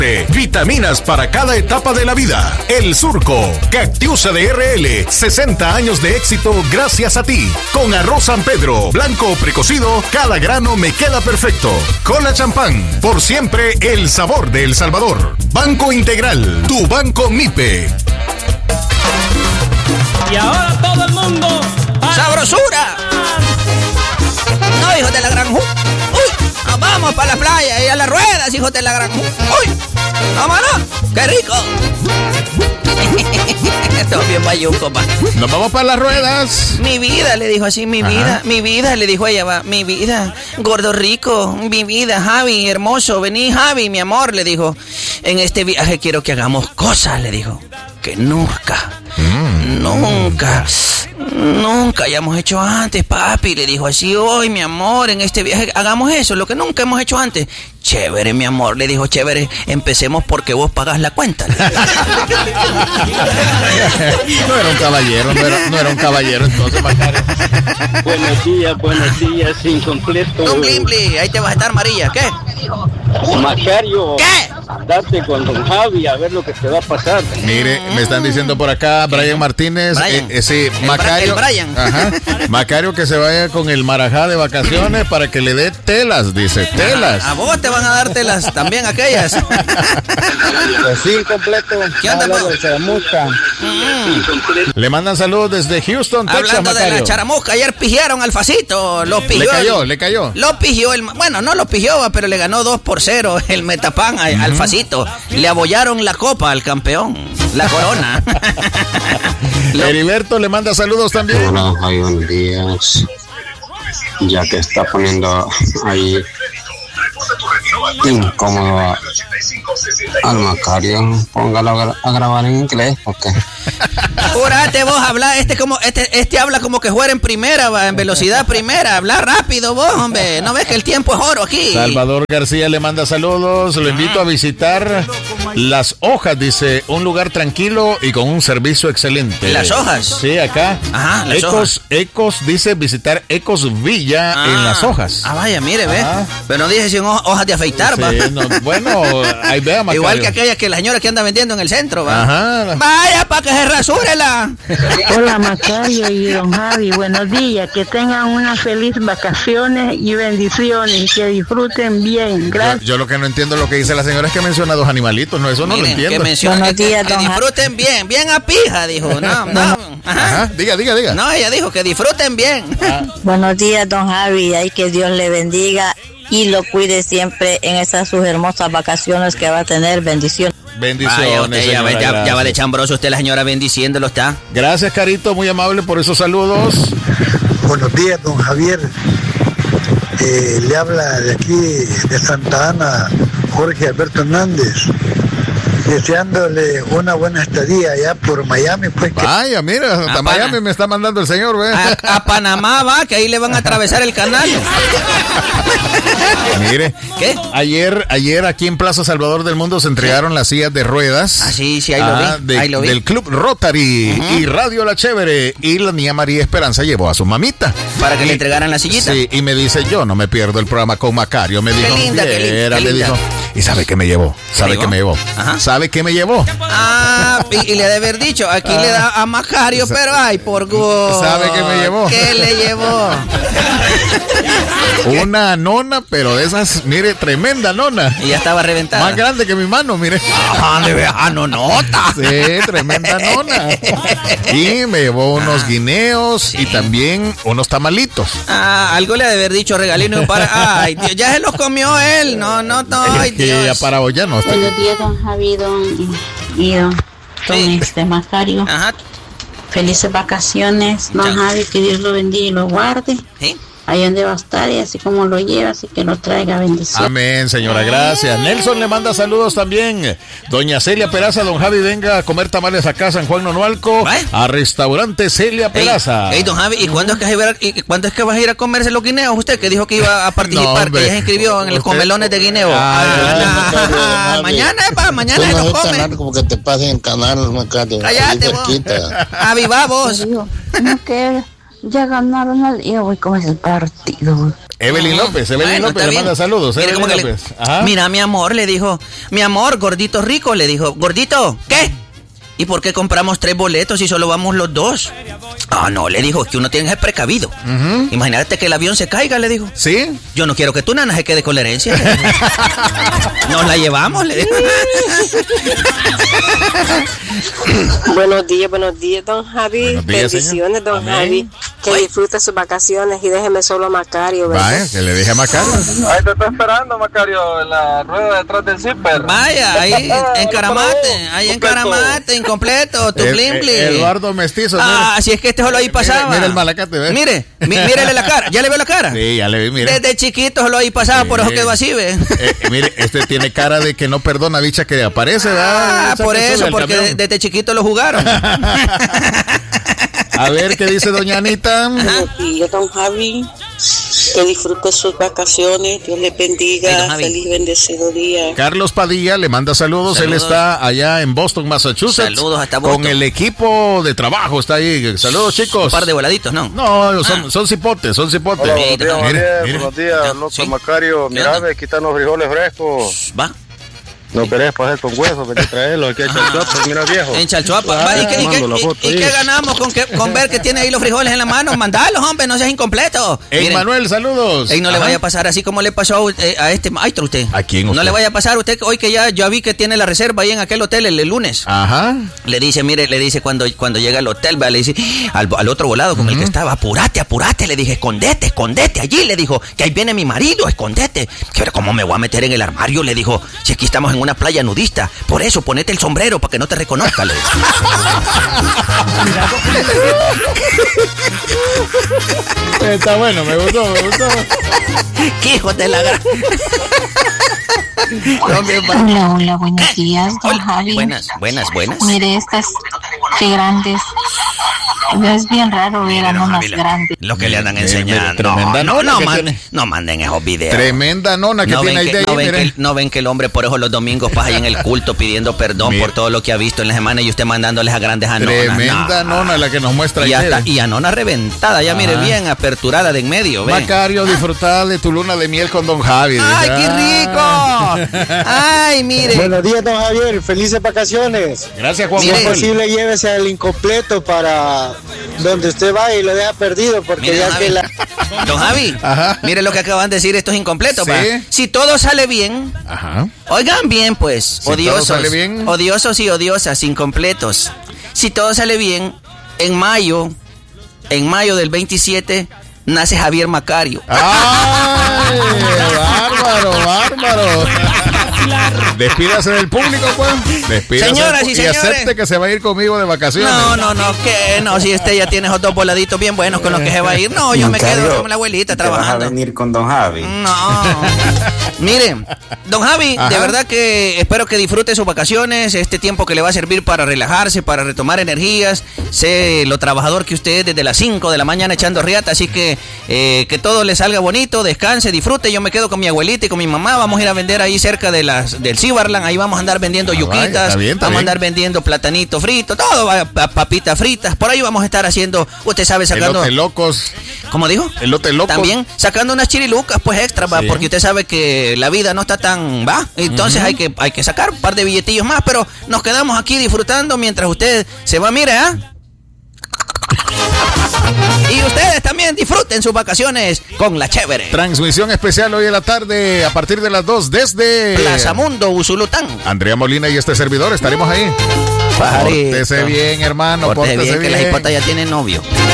Vitaminas para cada etapa de la vida. El Surco. Cactiusa de RL. 60 años de éxito gracias a ti. Con arroz San Pedro, blanco o precocido, cada grano me queda perfecto. Cola champán. Por siempre el sabor de El Salvador. Banco Integral. Tu banco MIPE. Y ahora todo el mundo. ¡Sabrosura! No, hijos de la gran... ¡Uy! Nos vamos para la playa y a las ruedas, hijos de la gran... ¡Uy! ¡Vámonos! ¡Qué rico! Esto es bien bayuco, pa. Nos vamos para las ruedas. Mi vida, le dijo así, mi vida, le dijo ella, va, mi vida, gordo rico, mi vida, Javi, hermoso, vení, Javi, mi amor, le dijo, en este viaje quiero que hagamos cosas, le dijo, que nunca hayamos hecho antes, papi, le dijo así, hoy, mi amor, en este viaje hagamos eso, lo que nunca hemos hecho antes. Chévere, mi amor, le dijo, chévere, empecemos porque vos pagas la cuenta. No era un caballero, no era un caballero entonces, Macario. Buenos días, incompleto. Un blimbli, ahí te vas a estar, María, ¿qué? Macario. ¿Qué? Date con don Javi a ver lo que te va a pasar. Mire, me están diciendo por acá, Brian Martínez, sí, Macario. Ajá, Macario que se vaya con el Marajá de vacaciones para que le dé telas, dice, telas. A vos te van a dar telas, también aquellas. Pues sí, incompleto. ¿Qué onda, de Charamusca. Le mandan saludos desde Houston, Texas, hablando Macario. de la Charamusca, ayer pigiaron al Facito, lo pigió. Le cayó. Lo pigió, no lo pigió, pero le ganó 2-0 el Metapán al Facito. Le abollaron la copa al campeón, la corona. Heriberto le manda saludos también. Hola, buenos días. Ya que está poniendo ahí incómodo al Macario, póngalo a grabar en inglés, porque Apúrate vos, habla, este habla como que fuera en primera, va, en velocidad primera, habla rápido vos, hombre, no ves que el tiempo es oro aquí. Salvador García le manda saludos, lo invito a visitar Las Hojas, dice, un lugar tranquilo y con un servicio excelente. ¿Las Hojas? Sí, acá. Ajá, Las Hojas. Ecos, dice visitar Ecos Villa en Las Hojas. Ah, vaya, mire, ve. Pero no dije si son hojas de afeitar, sí, va. No, bueno, ahí vea, Macario. Igual que aquellas que la señora que anda vendiendo en el centro, va. Ajá. Vaya, para que se rasúrela. Hola, Macario y don Javi, buenos días, que tengan unas felices vacaciones y bendiciones, que disfruten bien, gracias. Yo lo que no entiendo lo que dice la señora es que menciona dos animalitos, no, eso no lo entiendo. Que menciona buenos días, que disfruten bien a pija, dijo, no. Ajá, diga. No, ella dijo que disfruten bien. Buenos días, don Javi, ay, que Dios le bendiga y lo cuide siempre en esas sus hermosas vacaciones que va a tener, bendiciones. Bendiciones, vaya, usted, ya va de chambroso usted, la señora bendiciéndolo, está. Gracias, Carito, muy amable por esos saludos. Buenos días, don Javier. Le habla de aquí, de Santa Ana, Jorge Alberto Hernández, deseándole una buena estadía allá por Miami, pues. Vaya, mira, hasta Miami me está mandando el señor, ¿ve? A Panamá va, que ahí le van a atravesar el canal. Mire, ¿qué? Ayer aquí en Plaza Salvador del Mundo se entregaron las sillas de ruedas. Ah, sí, ahí lo vi. Del Club Rotary y Radio La Chévere. Y la niña María Esperanza llevó a su mamita. Para que le entregaran la sillita. Sí, y me dice, yo no me pierdo el programa con Macario. Me dijo, qué linda. me dijo. ¿Y sabe qué me llevó? ¿Sabe qué me llevó? Ajá. ¿Sabe qué me llevó? Y le ha de haber dicho, aquí le da a Macario, pero ay, por gusto. ¿Sabe qué me llevó? ¿Qué le llevó? Una nona, pero de esas, mire, tremenda nona. Y ya estaba reventada. Más grande que mi mano, mire. Nonota. Sí, tremenda nona. Y me llevó unos guineos y también unos tamalitos. Algo le ha de haber dicho, regalino para... Ay, Dios, ya se los comió él. No, ay, Dios. Ya para hoy ya no está. Buenos días, don Javi, don Macario. Ajá. Felices vacaciones, don Javi, que Dios lo bendiga y lo guarde. ¿Sí? Ahí donde va a estar y así como lo lleva, así que lo traiga bendición. Amén, señora, gracias. Nelson le manda saludos también. Doña Celia Peraza, don Javi, venga a comer tamales acá, San Juan Nonualco, a restaurante Celia Peraza. Don Javi, ¿y cuándo es que vas a ir a comerse los guineos? Usted que dijo que iba a participar, que ya se inscribió en los comelones de guineo. Mañana los come. Como que te pasen en canal, Macario. Cállate vos. Aviva vos. No, que Ya ganaron y voy con ese partido. Evelyn López le manda saludos. Mira, Evelyn López. Mira, mi amor, le dijo, mi amor, gordito rico, le dijo, gordito, ¿qué? ¿Y por qué compramos 3 boletos si solo vamos los 2? Ah, no, le dijo, que uno tiene que ser precavido. Imagínate que el avión se caiga, le dijo. ¿Sí? Yo no quiero que tu nana se quede con la herencia. Nos la llevamos, le dijo. Buenos días, don Javi. Bendiciones, don Javi. Que disfrute sus vacaciones y déjeme solo a Macario, ¿verdad? Vaya, que le deje a Macario. Ahí te está esperando, Macario, en la rueda detrás del zipper. Vaya, ahí en Caramate, incompleto, tu blim blim. Eduardo Mestizo. Ah, si es que este solo ahí pasaba. Mire el malacate, ¿ves? Mírele la cara. ¿Ya le veo la cara? Sí, ya le vi, mire. Desde chiquito solo ahí pasaba, por eso quedó así, ¿ve? Mire, este tiene cara de que no perdona bicha que aparece, ¿verdad? Por eso, porque desde chiquito lo jugaron. A ver, ¿qué dice doña Anita? Buenos días, don Javi. Que disfrute sus vacaciones. Dios les bendiga. Feliz bendecido día. Carlos Padilla le manda saludos. Él está allá en Boston, Massachusetts. Saludos hasta Boston. Con el equipo de trabajo está ahí. Saludos, chicos. Un par de voladitos, ¿no? No, son cipotes, Hola, buenos días, López Macario. Mira, aquí están los frijoles frescos. Va. No querés pasar con hueso, vete a traerlo aquí a Chalchuapa, mira viejo. En Chalchuapa. ¿Y qué ganamos con ver que tiene ahí los frijoles en la mano? Mandalos, hombre, no seas incompleto. Manuel, saludos. No le vaya a pasar así como le pasó a este maestro usted. ¿A quién usted? No le vaya a pasar usted hoy que ya vi que tiene la reserva ahí en aquel hotel el lunes. Ajá. Le dice cuando llega al hotel, le dice al otro volado con el que estaba, apurate, le dije, escondete allí, le dijo, que ahí viene mi marido, escondete. Pero ¿cómo me voy a meter en el armario? Le dijo, si aquí estamos en una playa nudista, por eso ponete el sombrero para que no te reconozca. Está bueno, me gustó. ¿Qué hijo de la gran? Hola, buenos días, don Javi. Buenas. Mire, estas que grandes. Es bien raro ver a nonas grandes. Lo que le andan enseñando. Tremenda nona. No manden esos videos. Tremenda nona que tiene ahí. No ven que el hombre por eso los domingos pasa ahí en el culto pidiendo perdón por todo lo que ha visto en la semana y usted mandándoles a grandes anonas. Tremenda nona la que nos muestra ahí. Y anona reventada, ya mire, bien aperturada de en medio. Macario, disfrutar de tu luna de miel con don Javi. ¡Ay, qué rico! ¡Ay, mire! Buenos días, don Javier. Felices vacaciones. Gracias, Juan. Si es posible, llévese al incompleto para donde usted va y lo deja perdido, porque mire, ya que la... Don Javi, mire lo que acaban de decir, esto es incompleto. ¿Sí? Si todo sale bien, oigan bien, pues, si odiosos, todo sale bien. Odiosos y odiosas, incompletos. Si todo sale bien, en mayo del 27 nace Javier Macario. ¡Ay! ¡Bárbaro! Despídase del público, pues. Despídase. Señoras y señores. Y acepte que se va a ir conmigo de vacaciones. No, si usted ya tiene esos 2 voladitos bien buenos con los que se va a ir. No, yo Macario, me quedo con la abuelita trabajando. ¿Vas a venir con don Javi? No. Miren, don Javi, de verdad que espero que disfrute sus vacaciones, este tiempo que le va a servir para relajarse, para retomar energías. Sé lo trabajador que usted es desde las 5 de la mañana echando riata, así que todo le salga bonito, descanse, disfrute. Yo me quedo con mi abuelita y con mi mamá. Vamos a ir a vender ahí cerca del Cibarland. Ahí vamos a andar vendiendo yuquitas, vamos a andar vendiendo platanito frito, todo, papitas fritas. Por ahí vamos a estar haciendo, usted sabe, sacando... Elote locos. ¿Cómo dijo? Elote locos. También sacando unas chirilucas, pues extra, porque usted sabe que la vida no está tan... Entonces hay que sacar un par de billetillos más, pero nos quedamos aquí disfrutando mientras usted se va, mire, Y ustedes también disfruten sus vacaciones con la chévere. Transmisión especial hoy en la tarde a partir de las 2 desde Plaza Mundo, Usulután. Andrea Molina y este servidor estaremos ahí. Pórtese bien, hermano. Pórtese bien. Que la hipota ya tiene novio.